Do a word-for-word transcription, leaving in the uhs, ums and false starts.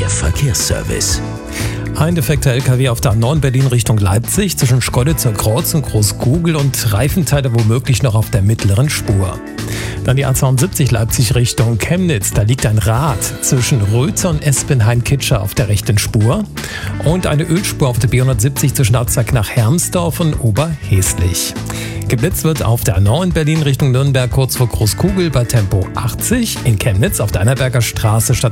Der Verkehrsservice. Ein defekter L K W auf der A neun Berlin Richtung Leipzig zwischen Schkeuditzer Kreuz und Großkugel und Reifenteile womöglich noch auf der mittleren Spur. Dann die A zweiundsiebzig Leipzig Richtung Chemnitz. Da liegt ein Rad zwischen Rötzer und Espenhain-Kitscher auf der rechten Spur. Und eine Ölspur auf der B hundertsiebzig zwischen Abzag nach Hermsdorf und Oberheslich. Geblitzt wird auf der A neun Berlin Richtung Nürnberg kurz vor Großkugel bei Tempo achtzig. In Chemnitz auf der Annaberger Straße statt